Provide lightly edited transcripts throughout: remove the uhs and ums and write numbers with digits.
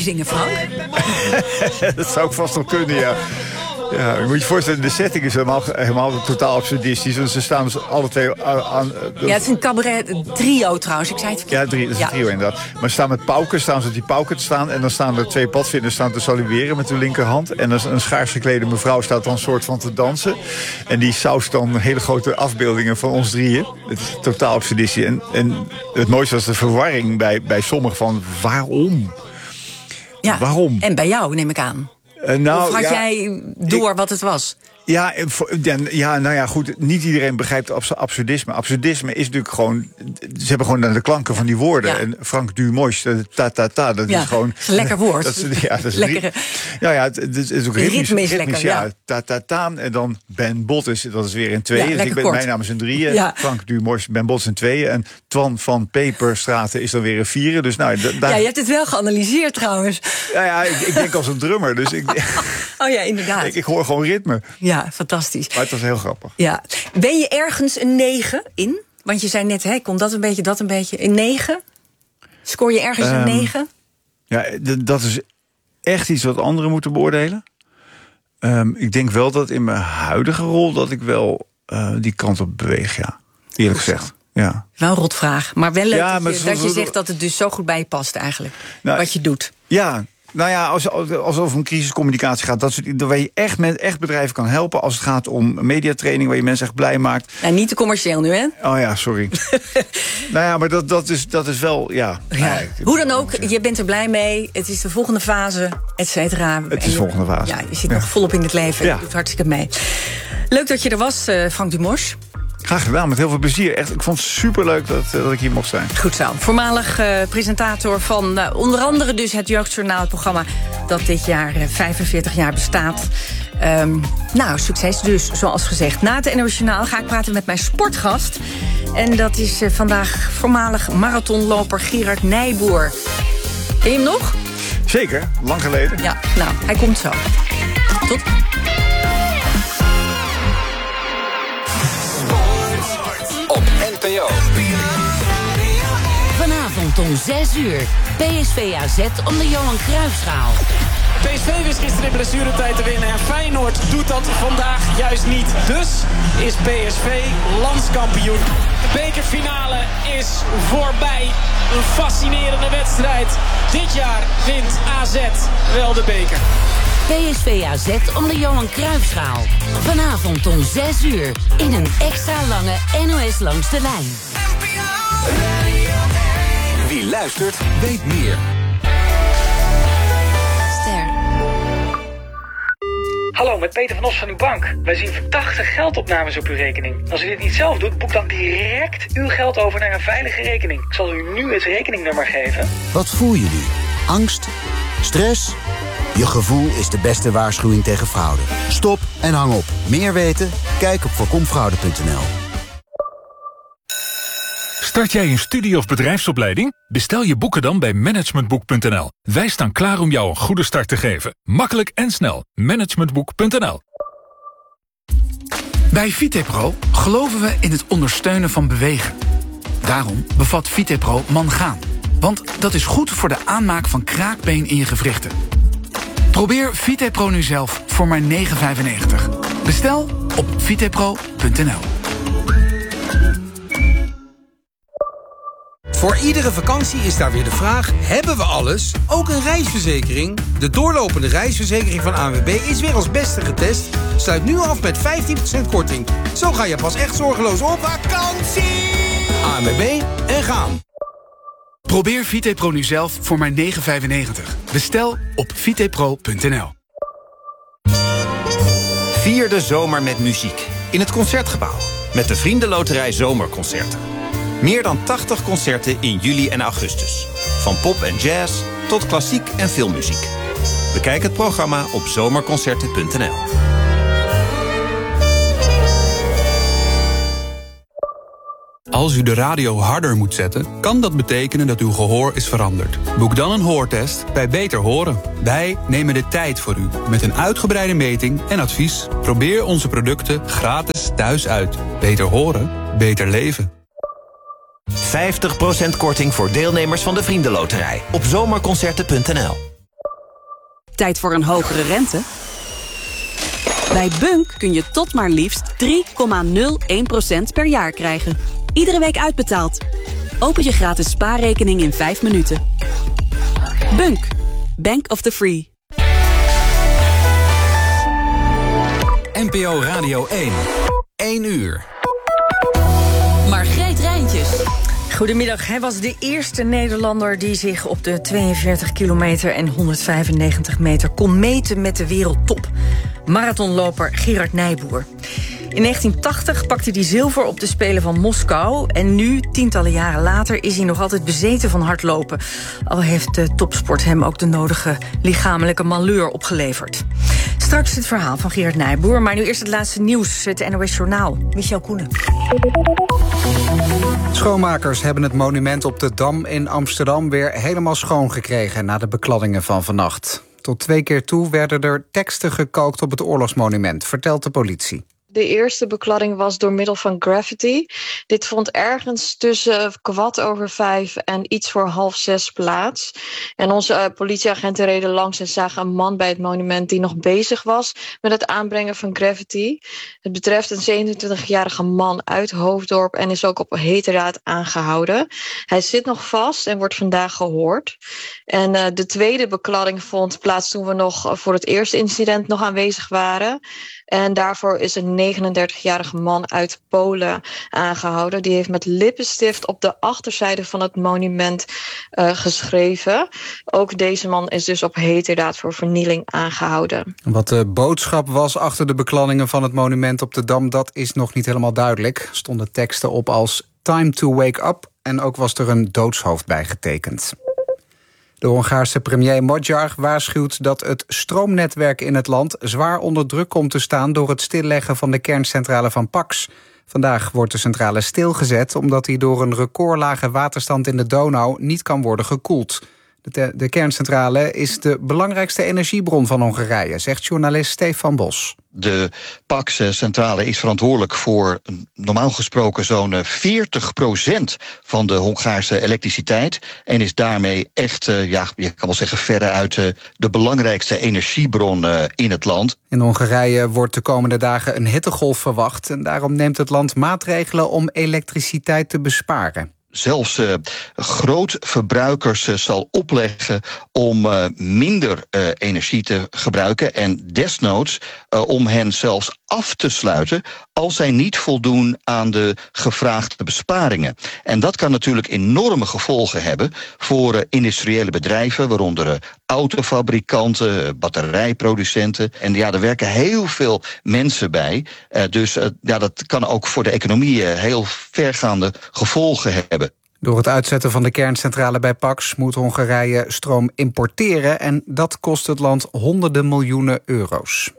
meezingen, Frank? Dat zou ik vast nog kunnen, ja. Ja, je moet je voorstellen, de setting is helemaal totaal absurdistisch. Want ze staan dus alle twee aan... Ja, het is een cabaret trio trouwens, ik zei het verkeerd. Ja, dat is een trio inderdaad. Maar ze staan met pauken, staan ze op die pauken te staan. En dan staan er 2 padvinders te salueren met de linkerhand. En een schaars geklede mevrouw staat dan een soort van te dansen. En die saust dan hele grote afbeeldingen van ons drieën. Het is totaal absurdistisch. En het mooiste was de verwarring bij sommigen van waarom? Ja, waarom? En bij jou, neem ik aan. Of had jij door wat het was? Ja, nou ja, goed. Niet iedereen begrijpt absurdisme. Absurdisme is natuurlijk gewoon... Ze hebben gewoon naar de klanken van die woorden. Ja. En Frank Dumois, ta-ta-ta, dat is gewoon... Dat is een lekker woord. Dat is lekkere. Het is ook ritmisch lekker, ja. Ta-ta-ta. En dan Ben Bot dat is weer in 2. Ja, dus mijn naam is in 3. Ja. Frank Dumois, Ben Bot in 2. En Twan van Peperstraten is dan weer in 4. Dus nou, ja, je hebt het wel geanalyseerd trouwens. Ja, ik denk als een drummer. Dus oh ja, inderdaad. Ik hoor gewoon ritme. Ja, fantastisch. Maar het was heel grappig. Ja. Ben je ergens een 9 in? Want je zei net, komt dat een beetje. Een 9? Scoor je ergens een 9? Ja, dat is echt iets wat anderen moeten beoordelen. Ik denk wel dat in mijn huidige rol... dat ik wel die kant op beweeg, ja. Eerlijk gezegd. Ja. Wel een rotvraag. Maar wel leuk dat je zegt dat het dus zo goed bij je past eigenlijk. Wat je doet. Ja. Nou ja, als het over een crisiscommunicatie gaat... waar je echt bedrijven kan helpen... als het gaat om mediatraining... waar je mensen echt blij maakt. Nou, niet te commercieel nu, hè? Oh ja, sorry. Nou ja, maar dat is wel... Ja. Hoe dan ook, je bent er blij mee. Het is de volgende fase, et cetera. Het is de volgende fase. Ja, je zit nog volop in het leven. Je doet hartstikke mee. Leuk dat je er was, Frank Dumois. Graag gedaan, met heel veel plezier. Echt, ik vond het superleuk dat ik hier mocht zijn. Goed zo. Voormalig presentator van onder andere dus het Jeugdjournaal, het programma dat dit jaar 45 jaar bestaat. Succes dus, zoals gezegd. Na het NOS Journaal ga ik praten met mijn sportgast. En dat is vandaag voormalig marathonloper Gerard Nijboer. Ken je hem nog? Zeker, lang geleden. Ja, hij komt zo. Tot... Op NPO. Vanavond om 6 uur. PSV AZ om de Johan Cruijffschaal. PSV wist gisteren in blessuretijd te winnen en Feyenoord doet dat vandaag juist niet. Dus is PSV landskampioen. De bekerfinale is voorbij. Een fascinerende wedstrijd. Dit jaar wint AZ wel de beker. PSV AZ om de Johan Cruijffschaal. Vanavond om 6 uur in een extra lange NOS Langs de Lijn. Wie luistert, weet meer. Hallo, met Peter van Os van uw bank. Wij zien verdachte geldopnames op uw rekening. Als u dit niet zelf doet, boek dan direct uw geld over naar een veilige rekening. Ik zal u nu het rekeningnummer geven. Wat voel je nu? Angst? Stress? Je gevoel is de beste waarschuwing tegen fraude. Stop en hang op. Meer weten? Kijk op voorkomfraude.nl. Start jij een studie- of bedrijfsopleiding? Bestel je boeken dan bij managementboek.nl. Wij staan klaar om jou een goede start te geven. Makkelijk en snel. Managementboek.nl. Bij Vitepro geloven we in het ondersteunen van bewegen. Daarom bevat Vitepro mangaan. Want dat is goed voor de aanmaak van kraakbeen in je gewrichten. Probeer Vitepro nu zelf voor maar €9,95. Bestel op vitepro.nl. Voor iedere vakantie is daar weer de vraag, hebben we alles? Ook een reisverzekering? De doorlopende reisverzekering van ANWB is weer als beste getest. Sluit nu af met 15% korting. Zo ga je pas echt zorgeloos op vakantie! ANWB en gaan! Probeer Vitepro nu zelf voor maar €9,95. Bestel op vitepro.nl. Vier de zomer met muziek in het Concertgebouw. Met de Vriendenloterij Zomerconcerten. Meer dan 80 concerten in juli en augustus. Van pop en jazz tot klassiek en filmmuziek. Bekijk het programma op zomerconcerten.nl. Als u de radio harder moet zetten, kan dat betekenen dat uw gehoor is veranderd. Boek dan een hoortest bij Beter Horen. Wij nemen de tijd voor u met een uitgebreide meting en advies. Probeer onze producten gratis thuis uit. Beter horen, beter leven. 50% korting voor deelnemers van de Vriendenloterij op zomerconcerten.nl. Tijd voor een hogere rente? Bij Bunk kun je tot maar liefst 3,01% per jaar krijgen. Iedere week uitbetaald. Open je gratis spaarrekening in 5 minuten. Bunk. Bank of the Free. NPO Radio 1. 1 uur. Margreet Rijntjes. Goedemiddag. Hij was de eerste Nederlander die zich op de 42 kilometer en 195 meter kon meten met de wereldtop. Marathonloper Gerard Nijboer. In 1980 pakte hij zilver op de Spelen van Moskou. En nu, tientallen jaren later, is hij nog altijd bezeten van hardlopen. Al heeft de topsport hem ook de nodige lichamelijke malleur opgeleverd. Straks het verhaal van Gerard Nijboer. Maar nu eerst het laatste nieuws, het NOS Journaal. Michel Koenen. Schoonmakers hebben het monument op de Dam in Amsterdam weer helemaal schoongekregen na de bekladdingen van vannacht. Tot 2 keer toe werden er teksten gekookt op het oorlogsmonument, vertelt de politie. De eerste bekladding was door middel van graffiti. Dit vond ergens tussen 5:15 en iets voor 5:30 plaats. En onze politieagenten reden langs en zagen een man bij het monument die nog bezig was met het aanbrengen van graffiti. Het betreft een 27-jarige man uit Hoofddorp en is ook op heterdaad aangehouden. Hij zit nog vast en wordt vandaag gehoord. En de tweede bekladding vond plaats toen we nog voor het eerste incident nog aanwezig waren. En daarvoor is een 39-jarige man uit Polen aangehouden. Die heeft met lippenstift op de achterzijde van het monument geschreven. Ook deze man is dus op heterdaad voor vernieling aangehouden. Wat de boodschap was achter de bekladdingen van het monument op de Dam, dat is nog niet helemaal duidelijk. Er stonden teksten op als Time to Wake Up en ook was er een doodshoofd bij getekend. De Hongaarse premier Magyar waarschuwt dat het stroomnetwerk in het land zwaar onder druk komt te staan door het stilleggen van de kerncentrale van Paks. Vandaag wordt de centrale stilgezet omdat die door een recordlage waterstand in de Donau niet kan worden gekoeld. De kerncentrale is de belangrijkste energiebron van Hongarije, zegt journalist Stefan Bos. De Paks-centrale is verantwoordelijk voor normaal gesproken zo'n 40% van de Hongaarse elektriciteit. En is daarmee echt, je kan wel zeggen, veruit de belangrijkste energiebron in het land. In Hongarije wordt de komende dagen een hittegolf verwacht. En daarom neemt het land maatregelen om elektriciteit te besparen. Zelfs grootverbruikers zal opleggen om minder energie te gebruiken en desnoods om hen zelfs af te sluiten als zij niet voldoen aan de gevraagde besparingen. En dat kan natuurlijk enorme gevolgen hebben voor industriële bedrijven, waaronder autofabrikanten, batterijproducenten. En ja, er werken heel veel mensen bij. Dus dat kan ook voor de economie heel vergaande gevolgen hebben. Door het uitzetten van de kerncentrale bij Paks moet Hongarije stroom importeren en dat kost het land honderden miljoenen euro's.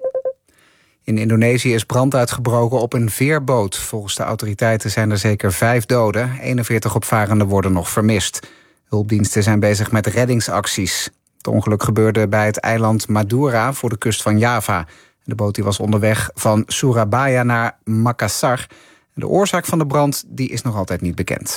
In Indonesië is brand uitgebroken op een veerboot. Volgens de autoriteiten zijn er zeker 5 doden. 41 opvarenden worden nog vermist. Hulpdiensten zijn bezig met reddingsacties. Het ongeluk gebeurde bij het eiland Madura voor de kust van Java. De boot die was onderweg van Surabaya naar Makassar. De oorzaak van de brand die is nog altijd niet bekend.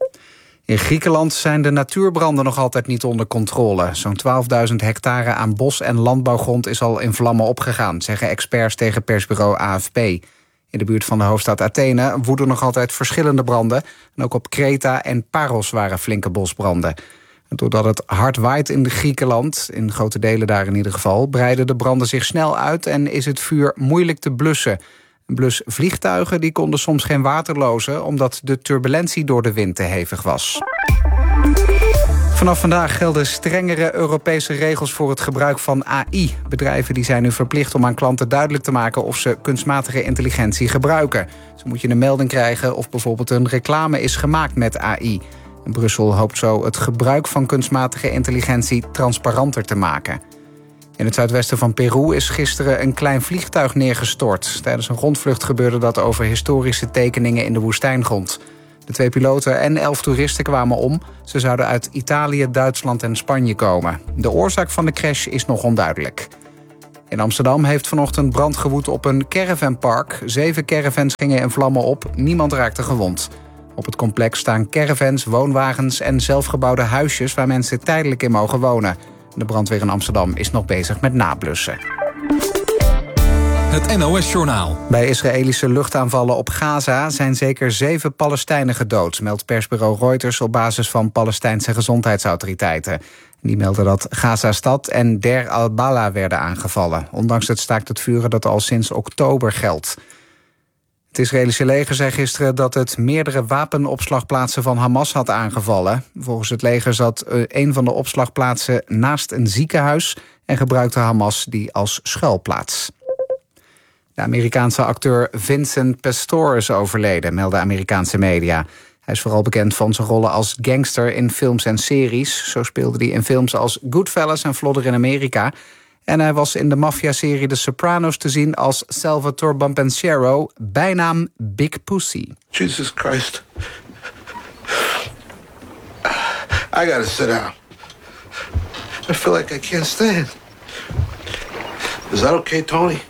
In Griekenland zijn de natuurbranden nog altijd niet onder controle. Zo'n 12.000 hectare aan bos- en landbouwgrond is al in vlammen opgegaan, zeggen experts tegen persbureau AFP. In de buurt van de hoofdstad Athene woeden nog altijd verschillende branden. En ook op Kreta en Paros waren flinke bosbranden. En doordat het hard waait in Griekenland, in grote delen daar in ieder geval, breiden de branden zich snel uit en is het vuur moeilijk te blussen. Blusvliegtuigen die konden soms geen water lozen omdat de turbulentie door de wind te hevig was. Vanaf vandaag gelden strengere Europese regels voor het gebruik van AI. Bedrijven die zijn nu verplicht om aan klanten duidelijk te maken of ze kunstmatige intelligentie gebruiken. Zo moet je een melding krijgen of bijvoorbeeld een reclame is gemaakt met AI. En Brussel hoopt zo het gebruik van kunstmatige intelligentie transparanter te maken. In het zuidwesten van Peru is gisteren een klein vliegtuig neergestort. Tijdens een rondvlucht gebeurde dat over historische tekeningen in de woestijngrond. De 2 piloten en 11 toeristen kwamen om. Ze zouden uit Italië, Duitsland en Spanje komen. De oorzaak van de crash is nog onduidelijk. In Amsterdam heeft vanochtend brand gewoed op een caravanpark. 7 caravans gingen in vlammen op. Niemand raakte gewond. Op het complex staan caravans, woonwagens en zelfgebouwde huisjes waar mensen tijdelijk in mogen wonen. De brandweer in Amsterdam is nog bezig met nablussen. Het NOS-journaal. Bij Israëlische luchtaanvallen op Gaza zijn zeker 7 Palestijnen gedood, meldt persbureau Reuters op basis van Palestijnse gezondheidsautoriteiten. Die melden dat Gaza-stad en Der al-Bala werden aangevallen, ondanks het staakt het vuren dat al sinds oktober geldt. Het Israëlische leger zei gisteren dat het meerdere wapenopslagplaatsen van Hamas had aangevallen. Volgens het leger zat een van de opslagplaatsen naast een ziekenhuis en gebruikte Hamas die als schuilplaats. De Amerikaanse acteur Vincent Pastore is overleden, melden Amerikaanse media. Hij is vooral bekend van zijn rollen als gangster in films en series. Zo speelde hij in films als Goodfellas en Vlodder in Amerika. En hij was in de maffiaserie The Sopranos te zien als Salvatore Bampensiero, bijnaam Big Pussy. Jesus Christ. I gotta sit down. I feel like I can't stand. Is that okay, Tony?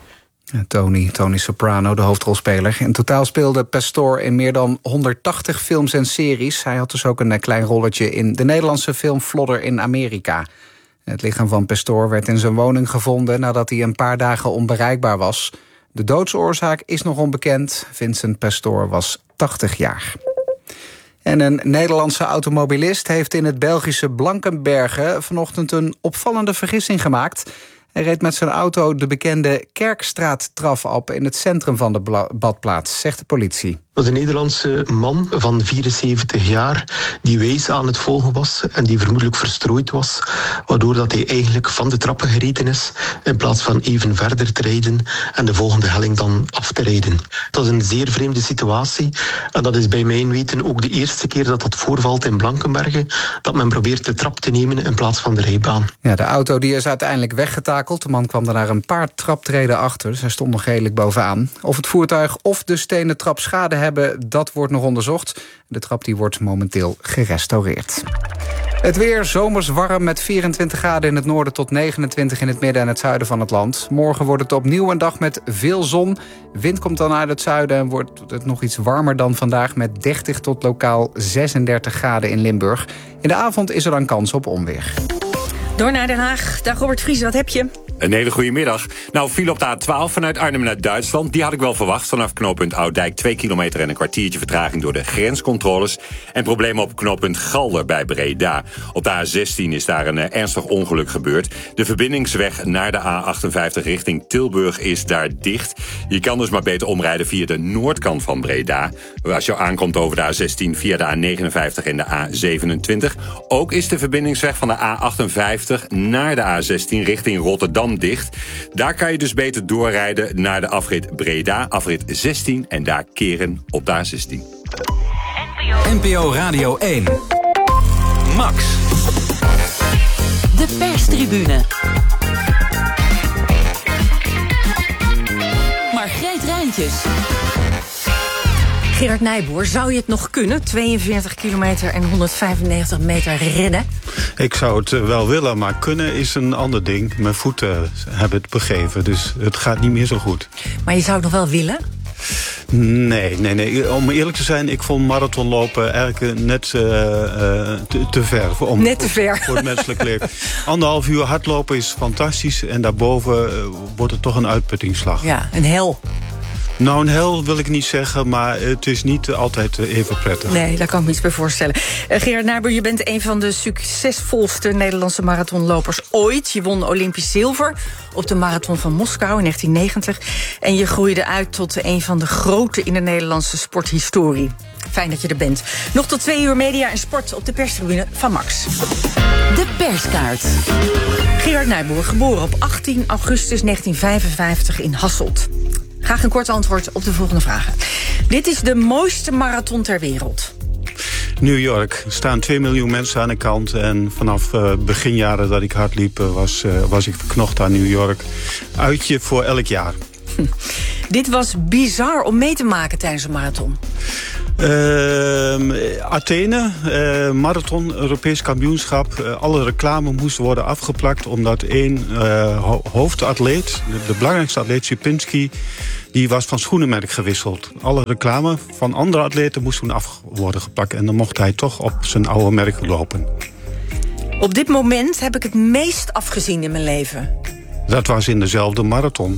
Tony Soprano, de hoofdrolspeler. In totaal speelde Pastore in meer dan 180 films en series. Hij had dus ook een klein rolletje in de Nederlandse film Vlodder in Amerika. Het lichaam van Pastore werd in zijn woning gevonden nadat hij een paar dagen onbereikbaar was. De doodsoorzaak is nog onbekend. Vincent Pastore was 80 jaar. En een Nederlandse automobilist heeft in het Belgische Blankenberge vanochtend een opvallende vergissing gemaakt. Hij reed met zijn auto de bekende Kerkstraattraf op in het centrum van de badplaats, zegt de politie. Dat was een Nederlandse man van 74 jaar die wijs aan het volgen was en die vermoedelijk verstrooid was, waardoor dat hij eigenlijk van de trappen gereden is in plaats van even verder te rijden en de volgende helling dan af te rijden. Dat is een zeer vreemde situatie en dat is bij mijn weten ook de eerste keer dat dat voorvalt in Blankenberge, dat men probeert de trap te nemen in plaats van de rijbaan. Ja, de auto die is uiteindelijk weggetakeld. De man kwam daarna een paar traptreden achter, dus hij stond nog redelijk bovenaan. Of het voertuig of de stenen trap schade hebben, dat wordt nog onderzocht. De trap die wordt momenteel gerestaureerd. Het weer zomers warm met 24 graden in het noorden tot 29 in het midden en het zuiden van het land. Morgen wordt het opnieuw een dag met veel zon. Wind komt dan uit het zuiden en wordt het nog iets warmer dan vandaag met 30 tot lokaal 36 graden in Limburg. In de avond is er dan kans op onweer. Door naar Den Haag. Dag Robert Vries, wat heb je? Een hele goede middag. Nou, file op de A12 vanuit Arnhem naar Duitsland. Die had ik wel verwacht. Vanaf knooppunt Ouddijk 2 kilometer en een kwartiertje vertraging door de grenscontroles. En problemen op knooppunt Galder bij Breda. Op de A16 is daar een ernstig ongeluk gebeurd. De verbindingsweg naar de A58 richting Tilburg is daar dicht. Je kan dus maar beter omrijden via de noordkant van Breda. Als je aankomt over de A16 via de A59 en de A27. Ook is de verbindingsweg van de A58 naar de A16 richting Rotterdam dicht. Daar kan je dus beter doorrijden naar de afrit Breda, afrit 16 en daar keren op de A16. NPO Radio 1. Max. De perstribune. Margreet Rijntjes. Gerard Nijboer, zou je het nog kunnen? 42 kilometer en 195 meter rennen? Ik zou het wel willen, maar kunnen is een ander ding. Mijn voeten hebben het begeven, dus het gaat niet meer zo goed. Maar je zou het nog wel willen? Nee. Om eerlijk te zijn, ik vond marathonlopen eigenlijk net te ver. Net te ver. Voor het menselijk leven. 1,5 uur hardlopen is fantastisch en daarboven wordt het toch een uitputtingsslag. Ja, een hel. Nou, een hel wil ik niet zeggen, maar het is niet altijd even prettig. Nee, daar kan ik me iets bij voorstellen. Gerard Nijboer, je bent een van de succesvolste Nederlandse marathonlopers ooit. Je won Olympisch zilver op de marathon van Moskou in 1990. En je groeide uit tot een van de grote in de Nederlandse sporthistorie. Fijn dat je er bent. Nog tot 2 uur media en sport op de perstribune van Max. De perskaart. Gerard Nijboer, geboren op 18 augustus 1955 in Hasselt. Graag een kort antwoord op de volgende vragen. Dit is de mooiste marathon ter wereld. New York. Er staan 2 miljoen mensen aan de kant. En vanaf beginjaren dat ik hard liep, was ik verknocht aan New York. Uitje voor elk jaar. Dit was bizar om mee te maken tijdens een marathon. Athene, marathon, Europees kampioenschap. Alle reclame moest worden afgeplakt omdat één hoofdatleet, de belangrijkste atleet, Sierpinski, die was van schoenenmerk gewisseld. Alle reclame van andere atleten moest toen af worden geplakt. En dan mocht hij toch op zijn oude merk lopen. Op dit moment heb ik het meest afgezien in mijn leven. Dat was in dezelfde marathon.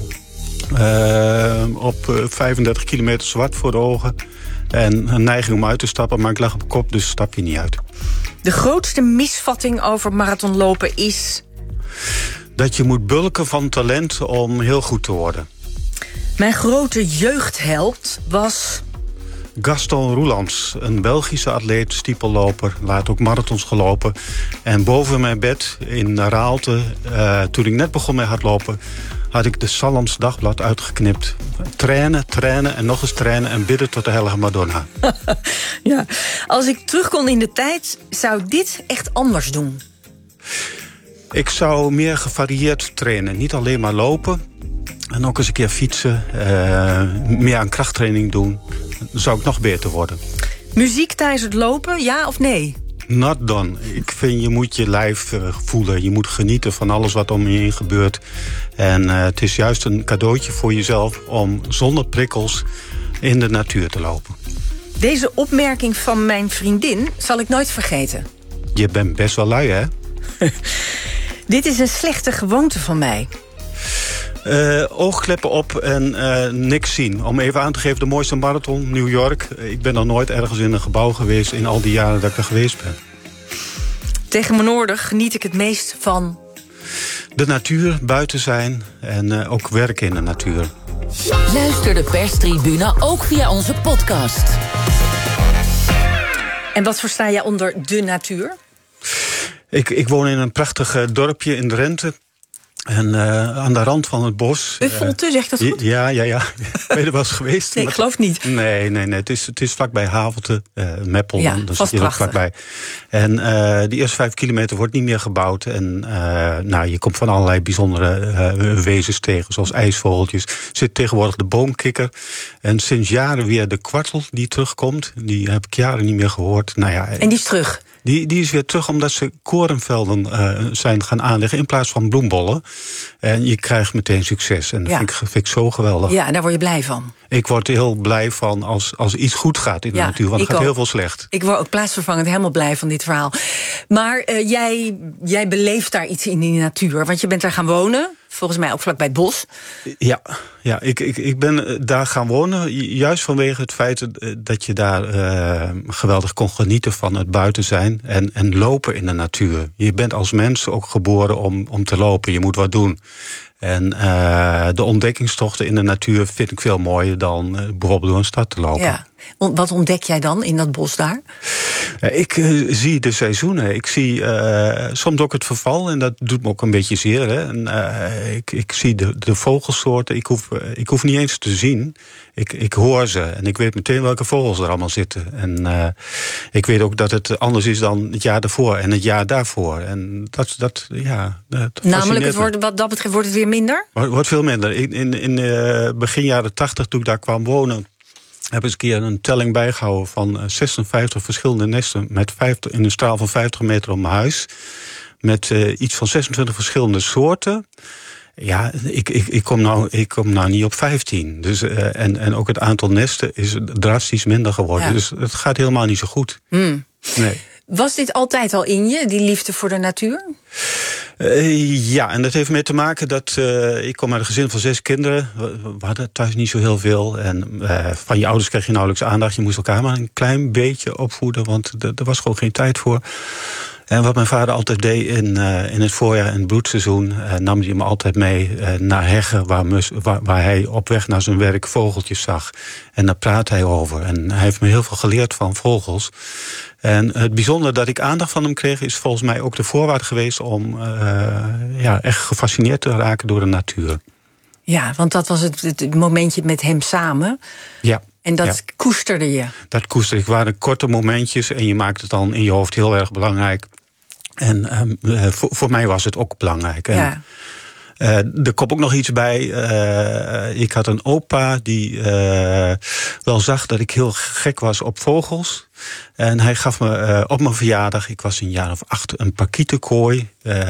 Op 35 kilometer zwart voor de ogen. En een neiging om uit te stappen, maar ik lag op kop, dus stap je niet uit. De grootste misvatting over marathonlopen is... dat je moet bulken van talent om heel goed te worden. Mijn grote jeugdheld was... Gaston Roelands, een Belgische atleet, stiepelloper, laat ook marathons gelopen. En boven mijn bed in Raalte, toen ik net begon met hardlopen, had ik de Sallands Dagblad uitgeknipt. Trainen en nog eens trainen en bidden tot de heilige Madonna. Ja, als ik terug kon in de tijd, zou ik dit echt anders doen. Ik zou meer gevarieerd trainen. Niet alleen maar lopen. En ook eens een keer fietsen. Meer aan krachttraining doen. Dan zou ik nog beter worden. Muziek tijdens het lopen, ja of nee? Not done. Ik vind, je moet je lijf voelen. Je moet genieten van alles wat om je heen gebeurt. En het is juist een cadeautje voor jezelf om zonder prikkels in de natuur te lopen. Deze opmerking van mijn vriendin zal ik nooit vergeten. Je bent best wel lui, hè? Dit is een slechte gewoonte van mij. Oogkleppen op en niks zien. Om even aan te geven, de mooiste marathon, New York. Ik ben nog nooit ergens in een gebouw geweest in al die jaren dat ik er geweest ben. Tegen mijn noorden geniet ik het meest van... de natuur, buiten zijn en ook werken in de natuur. Luister de perstribune ook via onze podcast. En wat versta jij onder de natuur? Ik woon in een prachtig dorpje in Drenthe. En aan de rand van het bos... Uffelte, zegt dat goed? Ja. Ben je er wel eens geweest? Nee, ik geloof niet. Nee. Het is vlakbij Havelte, Meppel. Ja, dan vast zit je er vlakbij. En die eerste 5 kilometer wordt niet meer gebouwd. En je komt van allerlei bijzondere wezens tegen, zoals ijsvogeltjes. Er zit tegenwoordig de boomkikker. En sinds jaren weer de kwartel die terugkomt. Die heb ik jaren niet meer gehoord. En die is terug? Die is weer terug omdat ze korenvelden zijn gaan aanleggen in plaats van bloembollen. En je krijgt meteen succes. En dat vind ik zo geweldig. Ja, daar word je blij van. Ik word er heel blij van als iets goed gaat in de natuur. Want het gaat heel veel slecht. Ik word ook plaatsvervangend helemaal blij van dit verhaal. Maar jij beleeft daar iets in die natuur. Want je bent daar gaan wonen. Volgens mij ook vlakbij het bos. Ja, ik ben daar gaan wonen. Juist vanwege het feit dat je daar geweldig kon genieten van het buiten zijn. En lopen in de natuur. Je bent als mens ook geboren om te lopen. Je moet wat doen. En de ontdekkingstochten in de natuur vind ik veel mooier dan bijvoorbeeld door een stad te lopen. Ja. Wat ontdek jij dan in dat bos daar? Ik zie de seizoenen. Ik zie soms ook het verval. En dat doet me ook een beetje zeer. Hè. En, ik zie de vogelsoorten. Ik hoef niet eens te zien. Ik hoor ze. En ik weet meteen welke vogels er allemaal zitten. En ik weet ook dat het anders is dan het jaar daarvoor en het jaar daarvoor. En dat namelijk, wat dat betreft wordt het weer minder? Wordt veel minder. In begin jaren 80, toen ik daar kwam wonen, heb ik eens een keer een telling bijgehouden van 56 verschillende nesten in een straal van 50 meter om mijn huis. Met iets van 26 verschillende soorten. Ja, ik kom nou niet op 15. Dus, en ook het aantal nesten is drastisch minder geworden. Ja. Dus het gaat helemaal niet zo goed. Nee. Was dit altijd al in je, die liefde voor de natuur? Ja, en dat heeft mee te maken dat ik kom uit een gezin van 6 kinderen. We hadden thuis niet zo heel veel. En van je ouders kreeg je nauwelijks aandacht. Je moest elkaar maar een klein beetje opvoeden, want er was gewoon geen tijd voor. En wat mijn vader altijd deed in het voorjaar en het broedseizoen, nam hij me altijd mee naar heggen waar hij op weg naar zijn werk vogeltjes zag. En daar praatte hij over. En hij heeft me heel veel geleerd van vogels. En het bijzondere dat ik aandacht van hem kreeg is volgens mij ook de voorwaarde geweest om echt gefascineerd te raken door de natuur. Ja, want dat was het momentje met hem samen. Ja. En dat koesterde je? Dat koesterde ik. Het waren korte momentjes en je maakt het dan in je hoofd heel erg belangrijk. En voor mij was het ook belangrijk. Ja. Er komt ook nog iets bij. Ik had een opa die wel zag dat ik heel gek was op vogels. En hij gaf me op mijn verjaardag, ik was een jaar of 8, een parkietenkooi.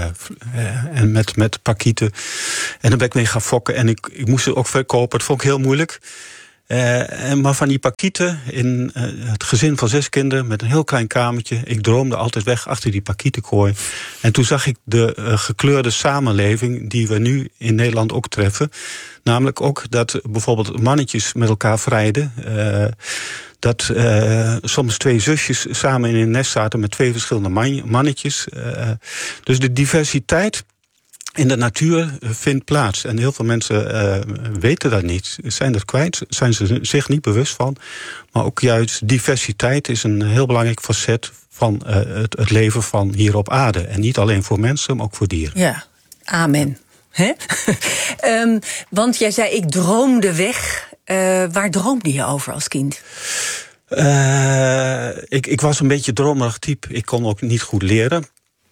En met parkieten. En dan ben ik mee gaan fokken. En ik moest ze ook verkopen. Het vond ik heel moeilijk. Maar van die parkieten in het gezin van 6 kinderen met een heel klein kamertje. Ik droomde altijd weg achter die parkietenkooi. En toen zag ik de gekleurde samenleving die we nu in Nederland ook treffen. Namelijk ook dat bijvoorbeeld mannetjes met elkaar vrijden. Dat soms 2 zusjes samen in een nest zaten met 2 verschillende mannetjes. Dus de diversiteit in de natuur vindt plaats. En heel veel mensen weten dat niet. Zijn dat kwijt, zijn ze zich niet bewust van. Maar ook juist diversiteit is een heel belangrijk facet van het leven van hier op aarde. En niet alleen voor mensen, maar ook voor dieren. Ja, amen. Want jij zei, ik droomde weg. Waar droomde je over als kind? Ik was een beetje dromerig type. Ik kon ook niet goed leren.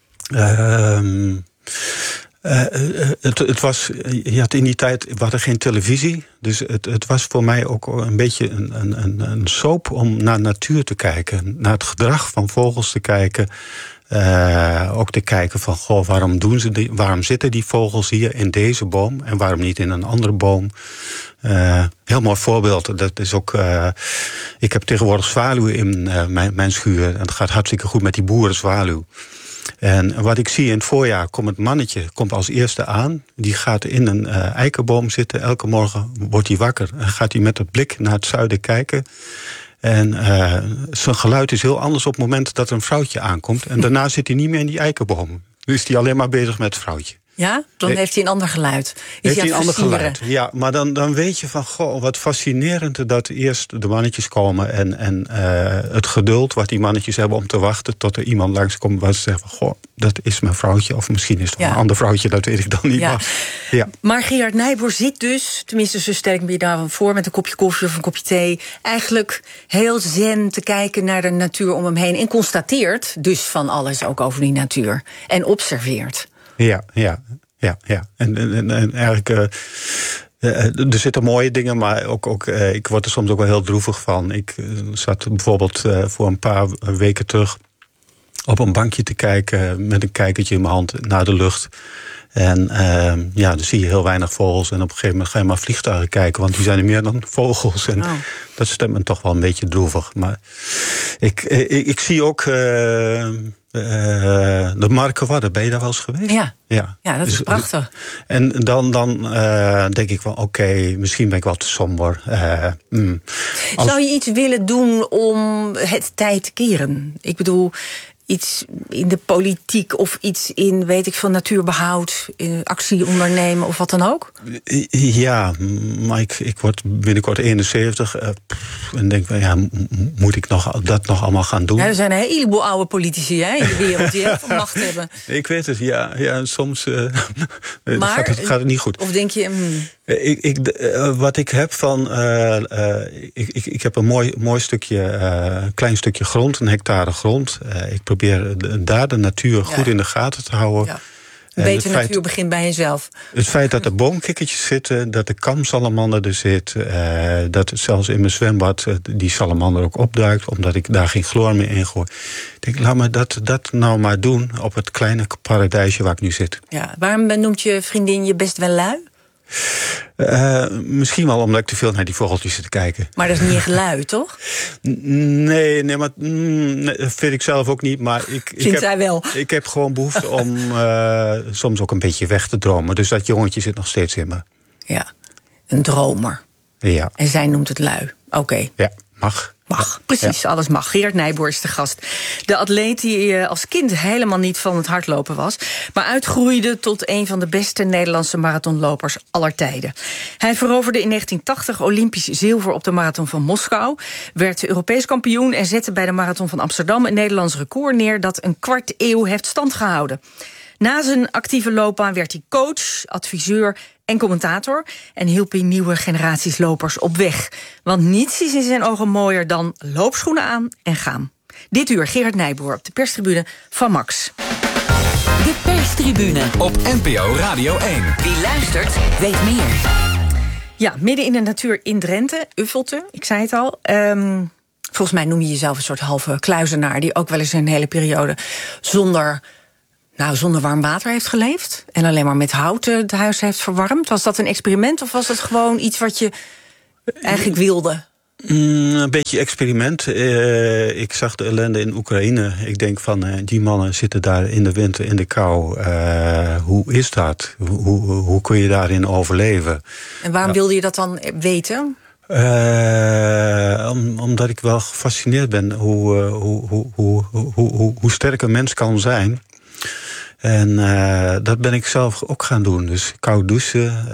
Het was, je had in die tijd, we hadden geen televisie. Dus het was voor mij ook een beetje een soap om naar natuur te kijken. Naar het gedrag van vogels te kijken. Ook te kijken van, goh, waarom zitten die vogels hier in deze boom en waarom niet in een andere boom? Heel mooi voorbeeld, dat is ook, ik heb tegenwoordig zwaluwen in mijn schuur. En het gaat hartstikke goed met die boerenzwaluw. En wat ik zie in het voorjaar, het mannetje komt als eerste aan. Die gaat in een eikenboom zitten. Elke morgen wordt hij wakker en gaat hij met het blik naar het zuiden kijken. En zijn geluid is heel anders op het moment dat er een vrouwtje aankomt. En daarna zit hij niet meer in die eikenboom. Dus is hij alleen maar bezig met het vrouwtje. Ja, dan heeft hij een ander geluid. Heeft hij een ander geluid, ja. Maar dan weet je van, goh, wat fascinerend dat eerst de mannetjes komen. En het geduld wat die mannetjes hebben om te wachten tot er iemand langskomt waar ze zeggen van, goh, dat is mijn vrouwtje. Of misschien is het een ander vrouwtje, dat weet ik dan niet. Ja. Maar Gerard Nijboer zit dus, tenminste zo stel ik me je daarvan voor, met een kopje koffie of een kopje thee, eigenlijk heel zen te kijken naar de natuur om hem heen. En constateert dus van alles ook over die natuur. En observeert. Ja. En eigenlijk, er zitten mooie dingen, maar ook ik word er soms ook wel heel droevig van. Ik zat bijvoorbeeld voor een paar weken terug op een bankje te kijken met een kijkertje in mijn hand naar de lucht. En dan zie je heel weinig vogels. En op een gegeven moment ga je maar vliegtuigen kijken, want die zijn er meer dan vogels. En dat stemt me toch wel een beetje droevig. Maar ik zie ook de Markerwadden. Ben je daar wel eens geweest? Ja, dat is prachtig. En dan denk ik van, oké, misschien ben ik wel te somber. Zou je iets willen doen om het tij te keren? Ik bedoel, iets in de politiek of iets in, weet ik veel, natuurbehoud, actie ondernemen of wat dan ook? Ja, maar ik word binnenkort 71 en denk van, ja, moet ik dat nog allemaal gaan doen? Ja, er zijn een heleboel oude politici in de wereld die heel veel macht hebben. Ik weet het, ja soms gaat het niet goed. Of denk je... Wat ik heb van... Ik heb een mooi stukje, klein stukje grond, 1 hectare grond. Ik probeer daar de natuur goed in de gaten te houden. Ja. Beter natuur begint bij jezelf. Het feit dat er boomkikkertjes zitten, dat de kamsalamander er zit, dat zelfs in mijn zwembad die salamander ook opduikt, omdat ik daar geen chloor meer in gooi. Ik denk, laat me dat nou maar doen op het kleine paradijsje waar ik nu zit. Ja, waarom noemt je vriendin je best wel lui? Misschien wel omdat ik te veel naar die vogeltjes zit te kijken. Maar dat is niet echt lui, toch? Nee, maar dat vind ik zelf ook niet. Maar zij wel. Ik heb gewoon behoefte om soms ook een beetje weg te dromen. Dus dat jongetje zit nog steeds in me. Ja, een dromer. Ja. En zij noemt het lui. Oké. Ja, mag. Mag, precies, alles mag. Gerard Nijboer is de gast. De atleet die als kind helemaal niet van het hardlopen was, maar uitgroeide tot een van de beste Nederlandse marathonlopers aller tijden. Hij veroverde in 1980 Olympisch zilver op de marathon van Moskou, werd Europees kampioen en zette bij de marathon van Amsterdam een Nederlands record neer dat een kwart eeuw heeft standgehouden. Na zijn actieve loopbaan werd hij coach, adviseur en commentator en hielp hij nieuwe generaties lopers op weg. Want niets is in zijn ogen mooier dan loopschoenen aan en gaan. Dit uur Gerard Nijboer op de perstribune van Max. De perstribune op NPO Radio 1. Wie luistert, weet meer. Ja, midden in de natuur in Drenthe, Uffelte, ik zei het al. Volgens mij noem je jezelf een soort halve kluizenaar die ook wel eens een hele periode zonder warm water heeft geleefd en alleen maar met hout het huis heeft verwarmd. Was dat een experiment of was het gewoon iets wat je eigenlijk wilde? Een beetje experiment. Ik zag de ellende in Oekraïne. Ik denk van, die mannen zitten daar in de winter in de kou. Hoe is dat? Hoe kun je daarin overleven? En waarom wilde je dat dan weten? Omdat ik wel gefascineerd ben hoe sterk een mens kan zijn. En dat ben ik zelf ook gaan doen. Dus koud douchen.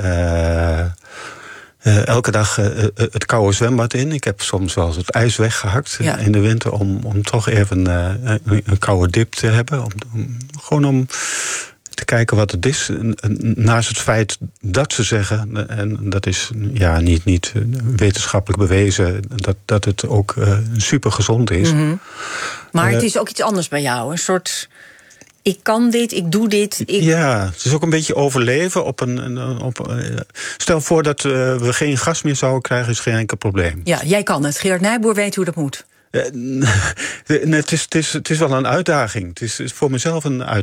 Elke dag het koude zwembad in. Ik heb soms wel eens het ijs weggehakt in de winter om toch even een koude dip te hebben. Om te kijken wat het is. Naast het feit dat ze zeggen, en dat is niet wetenschappelijk bewezen, dat het ook super gezond is. Mm-hmm. Maar het is ook iets anders bij jou. Een soort, ik kan dit, ik doe dit. Ja, het is ook een beetje overleven. Stel voor dat we geen gas meer zouden krijgen, is geen enkel probleem. Ja, jij kan het. Gerard Nijboer weet hoe dat moet. Het is wel een uitdaging. Het is voor mezelf een uitdaging.